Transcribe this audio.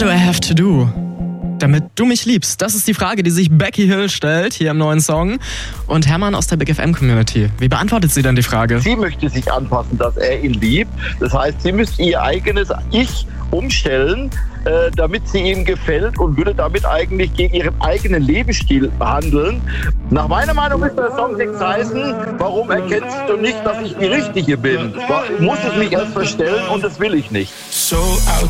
What do I have to do, damit du mich liebst? Das ist die Frage, die sich Becky Hill stellt, hier im neuen Song. Und Hermann aus der Big FM Community. Wie beantwortet sie denn die Frage? Sie möchte sich anpassen, dass er ihn liebt. Das heißt, sie müsste ihr eigenes Ich umstellen, damit sie ihm gefällt und würde damit eigentlich gegen ihren eigenen Lebensstil handeln. Nach meiner Meinung müsste der Songtext heißen, warum erkennst du nicht, dass ich die Richtige bin? Muss ich mich erst verstellen und das will ich nicht. So out